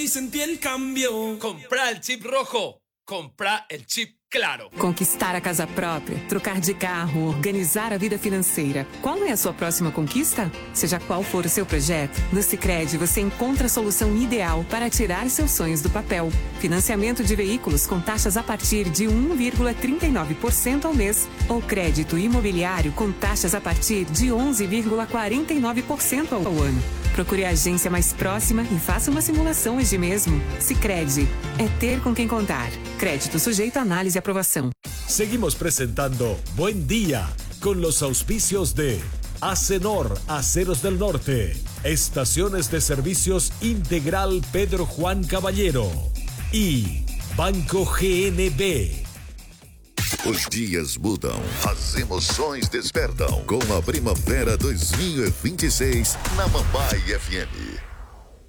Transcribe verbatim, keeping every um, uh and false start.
Y sentí el cambio. Comprar el chip rojo. Comprar el chip claro. Conquistar a casa própria, trocar de carro, organizar a vida financeira. Qual é a sua próxima conquista? Seja qual for o seu projeto, no Sicredi você encontra a solução ideal para tirar seus sonhos do papel. Financiamento de veículos com taxas a partir de um vírgula trinta e nove por cento ao mês. Ou crédito imobiliário com taxas a partir de onze vírgula quarenta e nove por cento ao ano. Procure a agência mais próxima e faça uma simulação hoje mesmo. Sicredi. É ter com quem contar. Crédito sujeito a análise e aprovação. Seguimos presentando Buen Día con los auspicios de Acenor, Aceros del Norte, Estaciones de Servicios Integral Pedro Juan Caballero y Banco G N B. Os dias mudam, as emoções despertam com a Primavera dois mil e vinte e seis na Mambaí F M.